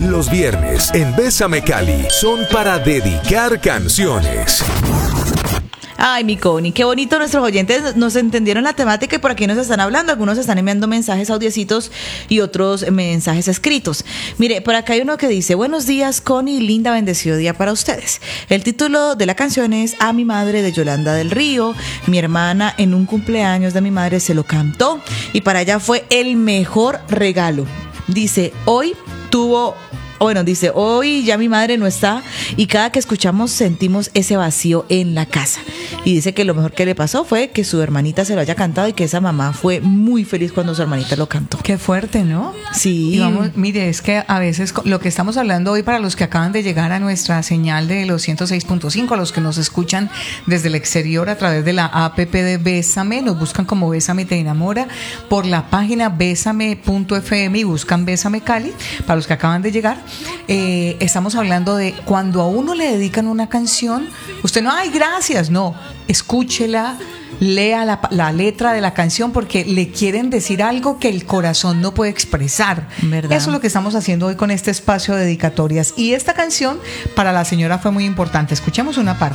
Los viernes en Bésame Cali son para dedicar canciones. Ay, mi Connie, qué bonito, nuestros oyentes nos entendieron la temática y por aquí nos están hablando. Algunos están enviando mensajes audiecitos y otros mensajes escritos. Mire, por acá hay uno que dice: buenos días, Connie, linda, bendecido día para ustedes. El título de la canción es A mi madre, de Yolanda del Río. Mi hermana en un cumpleaños de mi madre se lo cantó y para ella fue el mejor regalo. Dice, hoy ya mi madre no está y cada que escuchamos sentimos ese vacío en la casa. Y dice que lo mejor que le pasó fue que su hermanita se lo haya cantado y que esa mamá fue muy feliz cuando su hermanita lo cantó. Qué fuerte, ¿no? Sí. Y vamos, mire, es que a veces lo que estamos hablando hoy, para los que acaban de llegar a nuestra señal de los 106.5, a los que nos escuchan desde el exterior a través de la app de Bésame, nos buscan como Bésame Te Enamora, por la página bésame.fm y buscan Bésame Cali. Para los que acaban de llegar, estamos hablando de cuando a uno le dedican una canción, usted no, ay, gracias, no, escúchela, lea la letra de la canción porque le quieren decir algo que el corazón no puede expresar. ¿Verdad? Eso es lo que estamos haciendo hoy con este espacio de dedicatorias. Y esta canción para la señora fue muy importante. Escuchemos una parte.